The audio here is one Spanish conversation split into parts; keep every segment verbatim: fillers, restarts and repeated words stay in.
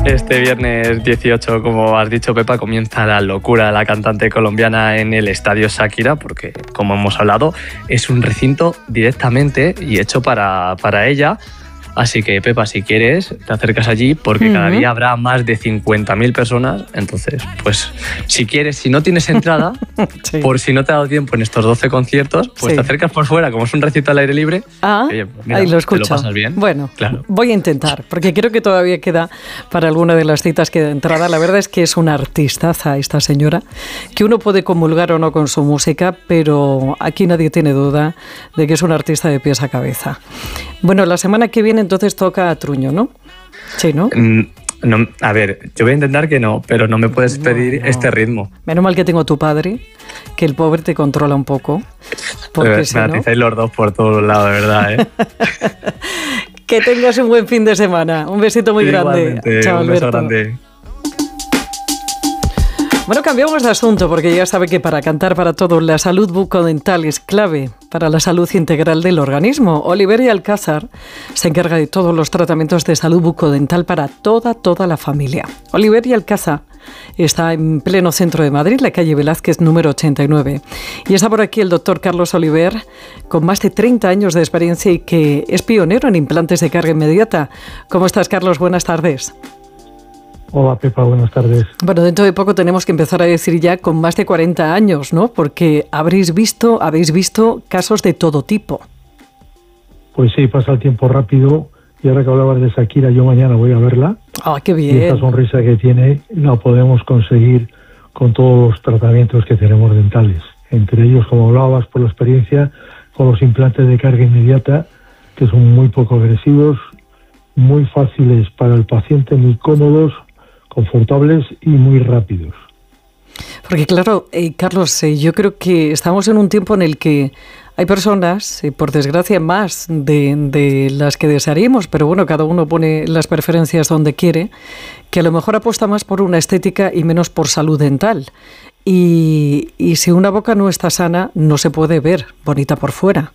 Este viernes dieciocho, como has dicho, Pepa, comienza la locura de la cantante colombiana en el Estadio Shakira, porque, como hemos hablado, es un recinto directamente y hecho para, para ella. Así que, Pepa, si quieres, te acercas allí, porque uh-huh. cada día habrá más de cincuenta mil personas. Entonces, pues, si quieres, si no tienes entrada, sí. por si no te ha dado tiempo en estos doce conciertos, pues sí. te acercas por fuera, como es un recinto al aire libre. Ah, oye, pues mira, ahí lo escucho. Te lo pasas bien. Bueno, claro. voy a intentar, porque creo que todavía queda para alguna de las citas que de entrada. La verdad es que es una artistaza esta señora, que uno puede comulgar o no con su música, pero aquí nadie tiene duda de que es una artista de pies a cabeza. Bueno, la semana que viene entonces toca a Truño, ¿no? Sí, ¿no? Mm, no, a ver, yo voy a intentar que no, pero no me puedes pedir no, no. este ritmo. Menos mal que tengo a tu padre, que el pobre te controla un poco. Porque me si atizáis no... los dos por todos lados, de verdad, ¿eh? Que tengas un buen fin de semana. Un besito muy grande. Chao, un beso Alberto. grande. Bueno, cambiamos de asunto porque ya sabe que para cantar para todos la salud bucodental es clave para la salud integral del organismo. Oliveria Alcázar se encarga de todos los tratamientos de salud bucodental para toda, toda la familia. Oliveria Alcázar está en pleno centro de Madrid, la calle Velázquez número ochenta y nueve. Y está por aquí el doctor Carlos Oliver, con más de treinta años de experiencia y que es pionero en implantes de carga inmediata. ¿Cómo estás, Carlos? Buenas tardes. Hola, Pepa, buenas tardes. Bueno, dentro de poco tenemos que empezar a decir ya con más de cuarenta años, ¿no? Porque habréis visto, habéis visto casos de todo tipo. Pues sí, pasa el tiempo rápido. Y ahora que hablabas de Shakira, yo mañana voy a verla. ¡Ah, qué bien! Y esta sonrisa que tiene la podemos conseguir con todos los tratamientos que tenemos dentales. Entre ellos, como hablabas por la experiencia, con los implantes de carga inmediata, que son muy poco agresivos, muy fáciles para el paciente, muy cómodos, confortables y muy rápidos. Porque claro, eh, Carlos, eh, yo creo que estamos en un tiempo en el que hay personas, eh, por desgracia más de, de las que desearíamos, pero bueno, cada uno pone las preferencias donde quiere, que a lo mejor apuesta más por una estética y menos por salud dental. Y, y si una boca no está sana, no se puede ver bonita por fuera.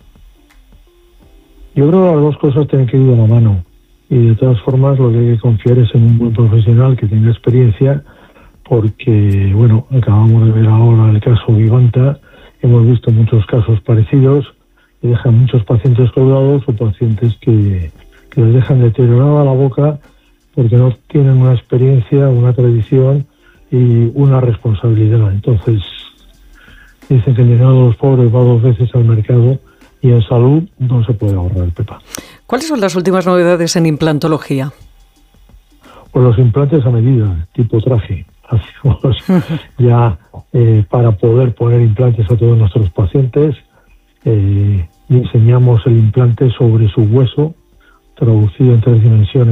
Yo creo que las dos cosas tienen que ir de la mano. Y de todas formas lo que hay que confiar es en un buen profesional que tenga experiencia, porque, bueno, acabamos de ver ahora el caso Vivanta, hemos visto muchos casos parecidos y dejan muchos pacientes colgados o pacientes que, que les dejan deteriorada la boca porque no tienen una experiencia, una tradición y una responsabilidad. Entonces, dicen que el dinero de los pobres va dos veces al mercado y en salud no se puede ahorrar, Pepa. ¿Cuáles son las últimas novedades en implantología? Pues los implantes a medida, tipo traje. Hacemos ya eh, para poder poner implantes a todos nuestros pacientes. Eh, diseñamos el implante sobre su hueso, traducido en tres dimensiones.